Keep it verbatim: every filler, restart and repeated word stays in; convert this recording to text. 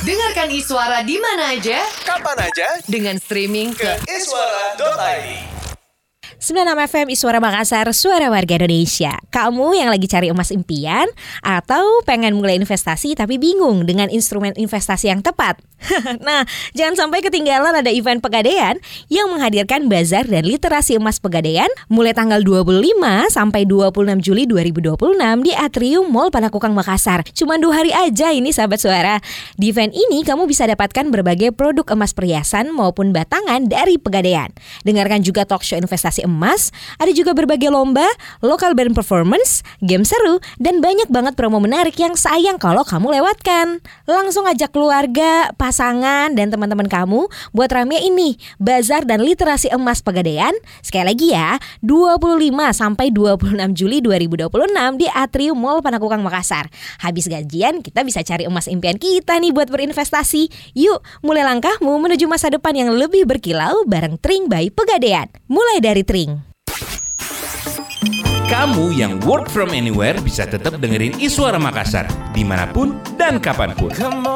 Dengarkan Iswara di mana aja, kapan aja, dengan streaming ke iswara dot i d. sembilan puluh enam F M Iswara Makassar, suara warga Indonesia. Kamu yang lagi cari emas impian atau pengen mulai investasi tapi bingung dengan instrumen investasi yang tepat? Nah, jangan sampai ketinggalan ada event Pegadaian yang menghadirkan bazar dan literasi emas Pegadaian mulai tanggal dua puluh lima sampai dua puluh enam Juli dua ribu dua puluh enam di Atrium Mall Panakukang Makassar. Cuma dua hari aja ini sahabat suara. Di event ini kamu bisa dapatkan berbagai produk emas perhiasan maupun batangan dari Pegadaian. Dengarkan juga talk show investasi emas, ada juga berbagai lomba, local band performance, game seru, dan banyak banget promo menarik yang sayang kalau kamu lewatkan. Langsung ajak keluarga, pasangan, dan teman-teman kamu buat ramein nih bazar dan literasi emas Pegadaian. Sekali lagi ya, dua puluh lima sampai dua puluh enam Juli dua ribu dua puluh enam di Atrium Mall Panakukang Makassar. Habis gajian, kita bisa cari emas impian kita nih buat berinvestasi. Yuk, mulai langkahmu menuju masa depan yang lebih berkilau bareng Tring by Pegadaian. Mulai dari Tring. Kamu yang work from anywhere bisa tetap dengerin Iswara Makassar dimanapun dan kapanpun.